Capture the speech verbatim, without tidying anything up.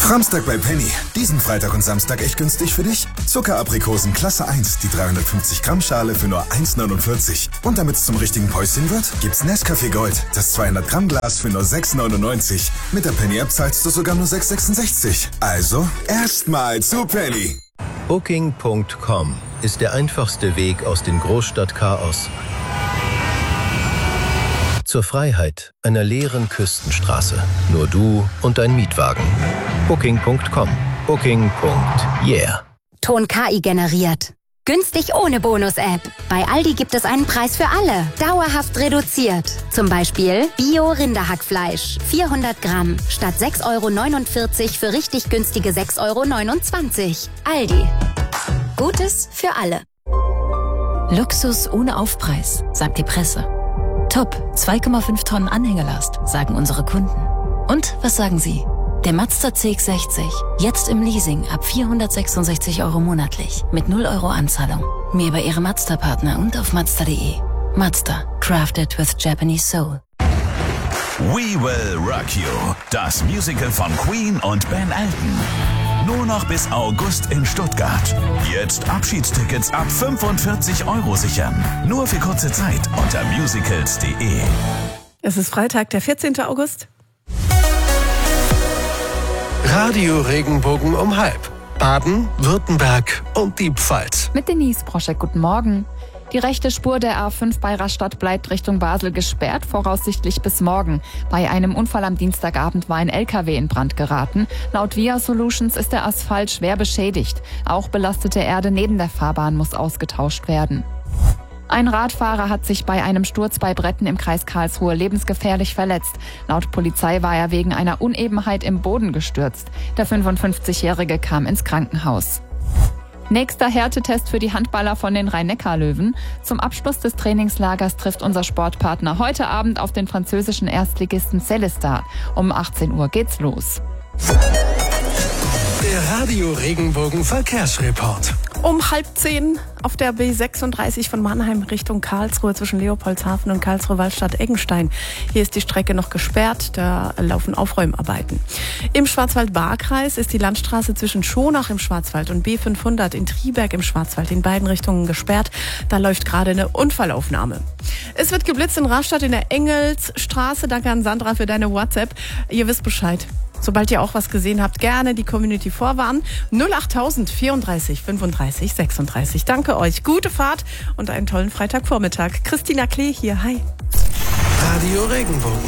Samstag bei Penny. Diesen Freitag und Samstag echt günstig für dich. Zuckeraprikosen Klasse eins, die dreihundertfünfzig Gramm Schale für nur eins neunundvierzig. Und damit es zum richtigen Päuschen wird, gibt's Nescafé Gold, das zweihundert Gramm Glas für nur sechs neunundneunzig. Mit der Penny-App zahlst du sogar nur sechs sechsundsechzig. Also, erstmal zu Penny. Booking Punkt com ist der einfachste Weg aus dem Großstadtchaos zur Freiheit einer leeren Küstenstraße. Nur du und dein Mietwagen. Booking Punkt com. Booking. Yeah. Ton K I generiert. Günstig ohne Bonus-App. Bei Aldi gibt es einen Preis für alle. Dauerhaft reduziert. Zum Beispiel Bio-Rinderhackfleisch. vierhundert Gramm. Statt sechs Euro neunundvierzig für richtig günstige sechs Euro neunundzwanzig. Aldi. Gutes für alle. Luxus ohne Aufpreis, sagt die Presse. Top, zwei Komma fünf Tonnen Anhängelast, sagen unsere Kunden. Und was sagen Sie? Der Mazda C X sechzig, jetzt im Leasing ab vierhundertsechsundsechzig Euro monatlich, mit null Euro Anzahlung. Mehr bei Ihrem Mazda-Partner und auf Mazda punkt de. Mazda, crafted with Japanese soul. We Will Rock You, das Musical von Queen und Ben Elton. Nur noch bis August in Stuttgart. Jetzt Abschiedstickets ab fünfundvierzig Euro sichern. Nur für kurze Zeit unter musicals punkt de. Es ist Freitag, der vierzehnten August. Radio Regenbogen um halb. Baden, Württemberg und die Pfalz. Mit Denise Broschek, guten Morgen. Die rechte Spur der A fünf bei Rastatt bleibt Richtung Basel gesperrt, voraussichtlich bis morgen. Bei einem Unfall am Dienstagabend war ein L K W in Brand geraten. Laut Via Solutions ist der Asphalt schwer beschädigt. Auch belastete Erde neben der Fahrbahn muss ausgetauscht werden. Ein Radfahrer hat sich bei einem Sturz bei Bretten im Kreis Karlsruhe lebensgefährlich verletzt. Laut Polizei war er wegen einer Unebenheit im Boden gestürzt. Der fünfundfünfzigjährige kam ins Krankenhaus. Nächster Härtetest für die Handballer von den Rhein-Neckar-Löwen. Zum Abschluss des Trainingslagers trifft unser Sportpartner heute Abend auf den französischen Erstligisten Célestat. Um achtzehn Uhr geht's los. Der Radio Regenbogen Verkehrsreport. Um halb zehn auf der B sechsunddreißig von Mannheim Richtung Karlsruhe zwischen Leopoldshafen und Karlsruhe-Waldstadt-Eggenstein. Hier ist die Strecke noch gesperrt, da laufen Aufräumarbeiten. Im Schwarzwald-Baar-Kreis ist die Landstraße zwischen Schonach im Schwarzwald und B fünfhundert in Triberg im Schwarzwald in beiden Richtungen gesperrt. Da läuft gerade eine Unfallaufnahme. Es wird geblitzt in Rastatt in der Engelsstraße. Danke an Sandra für deine WhatsApp. Ihr wisst Bescheid. Sobald ihr auch was gesehen habt, gerne die Community vorwarnen. null achttausend vierunddreißig fünfunddreißig sechsunddreißig. Danke euch. Gute Fahrt und einen tollen Freitagvormittag. Christina Klee hier. Hi. Radio Regenbogen.